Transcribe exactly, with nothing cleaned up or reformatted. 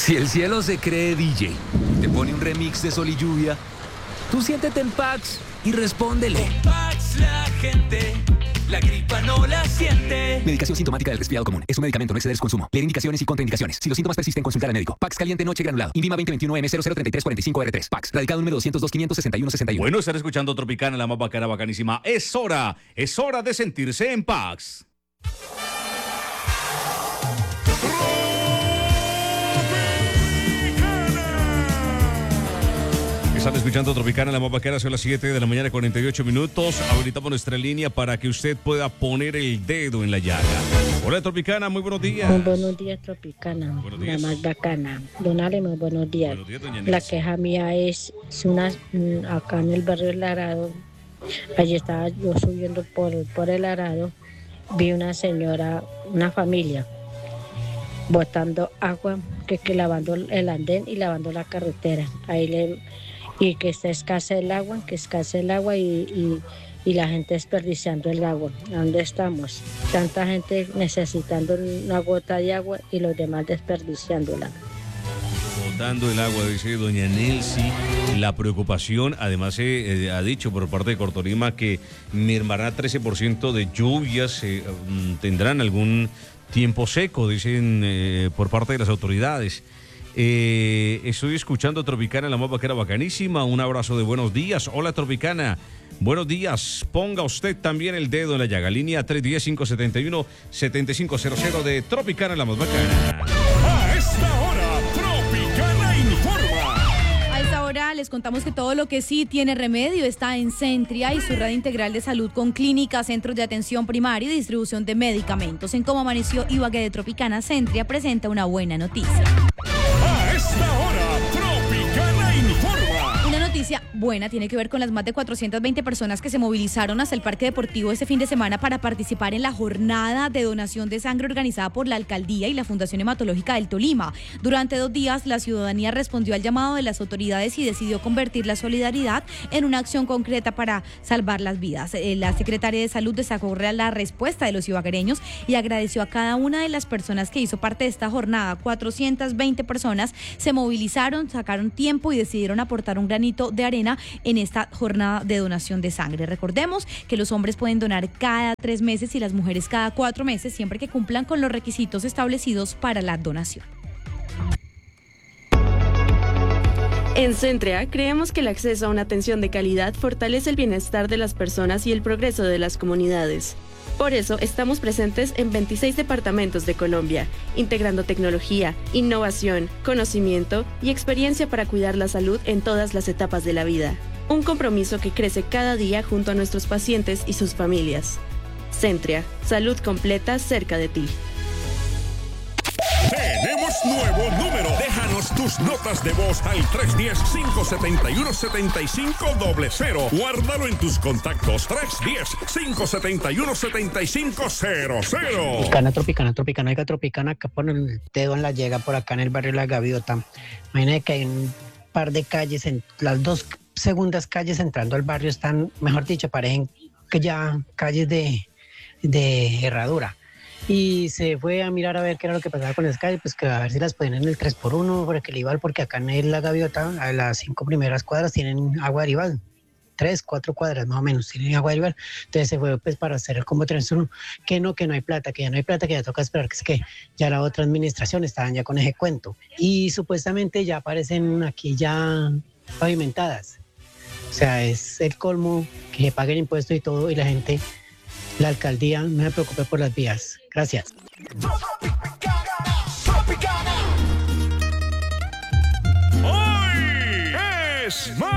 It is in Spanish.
Si el cielo se cree D J, te pone un remix de Sol y Lluvia, tú siéntete en Pax y respóndele. Con Pax la gente, la gripa no la siente. Medicación sintomática del resfriado común. Es un medicamento, no exceder su consumo. Leer indicaciones y contraindicaciones. Si los síntomas persisten, consultar al médico. Pax caliente noche granulado. Invima veinte veintiuno M cero cero treinta y tres cuarenta y cinco R tres. Pax. Radicado número doscientos dos quinientos sesenta y uno sesenta y uno. Bueno, estar escuchando Tropicana, la más bacana, bacanísima. Es hora, es hora de sentirse en Pax. Están escuchando Tropicana, la más bacana, son las siete de la mañana, cuarenta y ocho minutos. Habilitamos nuestra línea para que usted pueda poner el dedo en la llaga. Hola, Tropicana, muy buenos días. Muy buenos días, Tropicana. Buenos días. La más bacana. Don Ale, muy buenos días. Buenos días, doña La Nelly. queja mía es, es una, mm, acá en el barrio del Arado. Allí estaba yo subiendo por, por el Arado. Vi una señora, una familia, botando agua, que, que lavando el andén y lavando la carretera. Ahí le... Y que está escasa el agua, que escasa el agua y, y, y la gente desperdiciando el agua. ¿Dónde estamos? Tanta gente necesitando una gota de agua y los demás desperdiciándola. Botando el agua, dice doña Nelsi. La preocupación, además, eh, eh, ha dicho por parte de Cortolima que mermará trece por ciento de lluvias, eh, mm, tendrán algún tiempo seco, dicen eh, por parte de las autoridades. Eh, estoy escuchando Tropicana, la más vaquera bacanísima. Un abrazo de buenos días. Hola, Tropicana. Buenos días. Ponga usted también el dedo en la llaga. Línea tres uno cero, cinco siete uno, siete cinco cero cero de Tropicana, la más bacana. A esta hora, Tropicana informa. A esta hora les contamos que todo lo que sí tiene remedio está en Centria y su red integral de salud con clínicas, centros de atención primaria y distribución de medicamentos. En Cómo Amaneció Ibagué de Tropicana, Centria presenta una buena noticia. A esta hora, Tropicana informa. Una noticia buena tiene que ver con las más de cuatrocientas veinte personas que se movilizaron hasta el Parque Deportivo este fin de semana para participar en la jornada de donación de sangre organizada por la Alcaldía y la Fundación Hematológica del Tolima. Durante dos días, la ciudadanía respondió al llamado de las autoridades y decidió convertir la solidaridad en una acción concreta para salvar las vidas. Eh, la secretaria de Salud destacó la respuesta de los ibaguereños y agradeció a cada una de las personas que hizo parte de esta jornada. cuatrocientas veinte personas se movilizaron, sacaron tiempo y decidieron aportar un granito de arena en esta jornada de donación de sangre. Recordemos que los hombres pueden donar cada tres meses y las mujeres cada cuatro meses, siempre que cumplan con los requisitos establecidos para la donación. En Centria, creemos que el acceso a una atención de calidad fortalece el bienestar de las personas y el progreso de las comunidades. Por eso, estamos presentes en veintiséis departamentos de Colombia, integrando tecnología, innovación, conocimiento y experiencia para cuidar la salud en todas las etapas de la vida. Un compromiso que crece cada día junto a nuestros pacientes y sus familias. Centria, salud completa cerca de ti. Tenemos nuevo número. Déjanos tus notas de voz al tres uno cero, cinco siete uno, siete cinco cero cero. Guárdalo en tus contactos. tres uno cero, cinco siete uno, siete cinco cero cero. Tropicana, Tropicana, Tropicana, oiga, Tropicana, acá ponen el dedo en la llaga por acá en el barrio La Gaviota. Imagínate que hay un par de calles, en las dos segundas calles entrando al barrio están, mejor dicho, parecen que ya calles de, de herradura. Y se fue a mirar a ver qué era lo que pasaba con las calles, pues que a ver si las ponían en el tres por uno, por el Ibal, porque acá en La Gaviota, a las cinco primeras cuadras tienen agua de Ibal. Tres, cuatro cuadras más o menos tienen agua de Ibal. Entonces se fue pues para hacer el combo tres por uno, que no, que no hay plata, que ya no hay plata, que ya toca esperar, que es que ya la otra administración estaban ya con ese cuento. Y supuestamente ya aparecen aquí ya pavimentadas. O sea, es el colmo que se paguen impuestos y todo, y la gente... La alcaldía no se preocupe por las vías. Gracias. Hoy es más